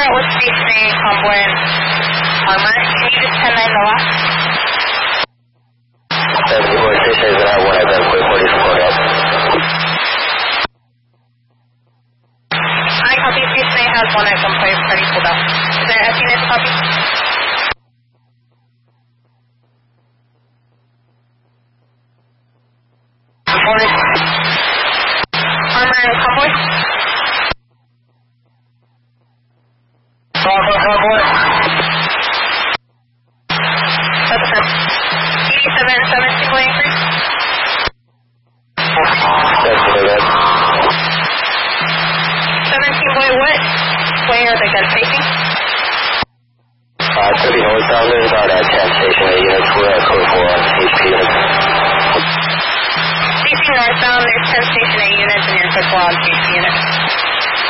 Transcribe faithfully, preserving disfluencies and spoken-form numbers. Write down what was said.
out with Station A, Convoy, and Armor. Can you just ten nine the last? seventy-four Station is at one at that quick forty support up. I copy. Station A has one at gunpoint party pulled up. Is there S units copy? Reported. Armor and Convoy? Convoy, Convoy. That's it. eighty-seven seventeen going increase? That's what it is. seventeen boy, what way are the guns facing? Uh, it's going to be northbound. There's about uh, ten Station A units. We're at code four on H P units. Facing northbound, there's ten Station A units and your code four on H P units.